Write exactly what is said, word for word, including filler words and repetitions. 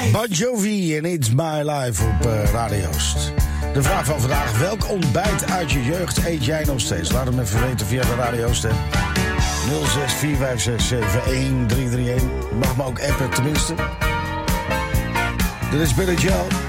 Bon Jovi en It's My Life op uh, Radio Oost. De vraag van vandaag: welk ontbijt uit je jeugd eet jij nog steeds? Laat hem even weten via de Radio Oost. nul zes vier vijf zes zeven een drie drie een. Mag me ook appen tenminste. Dit is Billy Joel.